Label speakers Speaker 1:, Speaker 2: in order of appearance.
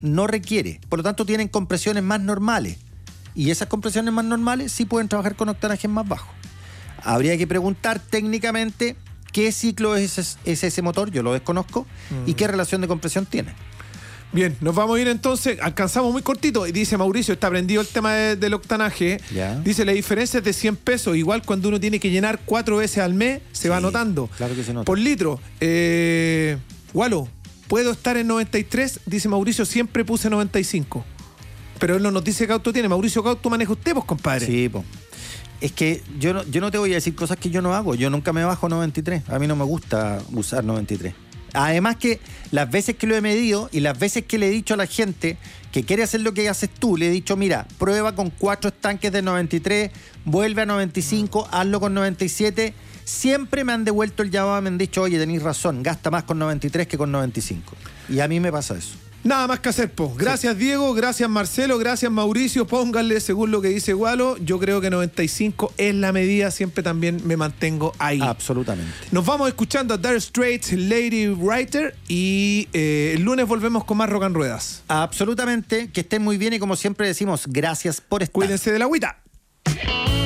Speaker 1: no requiere. Por lo tanto, tienen compresiones más normales. Y esas compresiones más normales sí pueden trabajar con octanajes más bajos. Habría que preguntar técnicamente qué ciclo es ese motor, yo lo desconozco, y qué relación de compresión tiene.
Speaker 2: Bien, nos vamos a ir entonces, alcanzamos muy cortito, y dice Mauricio, está prendido el tema del octanaje, dice la diferencia es de 100 pesos, igual cuando uno tiene que llenar 4 veces al mes, se va notando.
Speaker 1: Claro que se nota.
Speaker 2: Por litro, Walo, ¿puedo estar en 93? Dice Mauricio, siempre puse 95. Pero él no nos dice qué auto tiene. Mauricio, ¿qué auto maneja usted, pues, compadre?
Speaker 1: Sí, pues. Es que yo no te voy a decir cosas que yo no hago. Yo nunca me bajo 93. A mí no me gusta usar 93. Además que las veces que lo he medido y las veces que le he dicho a la gente que quiere hacer lo que haces tú, le he dicho, mira, prueba con 4 estanques de 93, vuelve a 95, hazlo con 97. Siempre me han devuelto el llamado, me han dicho, oye, tenés razón, gasta más con 93 que con 95. Y a mí me pasa eso.
Speaker 2: Nada más que hacer, po. Gracias, Diego, gracias, Marcelo, gracias, Mauricio. Pónganle según lo que dice Walo. Yo creo que 95 es la medida, siempre también me mantengo ahí.
Speaker 1: Absolutamente.
Speaker 2: Nos vamos escuchando a Dire Straits, Lady Writer, y el lunes volvemos con más Rock and Ruedas.
Speaker 1: Absolutamente, que estén muy bien y como siempre decimos, gracias por estar.
Speaker 2: Cuídense de la agüita.